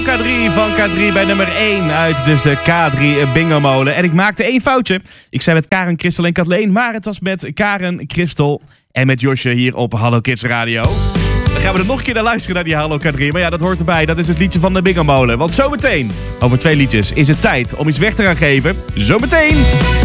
K3 van K3 bij nummer 1 uit dus de K3 Bingo Molen. En ik maakte 1 foutje. Ik zei met Karen, Christel en Kathleen, maar het was met Karen, Christel en met Josje hier op Hallo Kids Radio. Dan gaan we er nog een keer naar luisteren naar die Hallo K3. Maar ja, dat hoort erbij. Dat is het liedje van de Bingo Molen. Want zometeen, over 2 liedjes, is het tijd om iets weg te gaan geven. Zometeen!